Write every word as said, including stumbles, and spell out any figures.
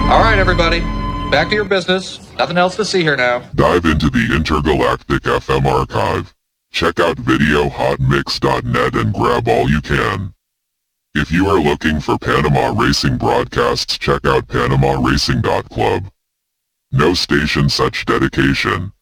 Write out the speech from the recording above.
All right, everybody. Back to your business. Nothing else to see here now. Dive into the Intergalactic F M archive. Check out video hot mix dot net and grab all you can. If you are looking for Panama Racing broadcasts, check out panama racing dot club. No station such dedication.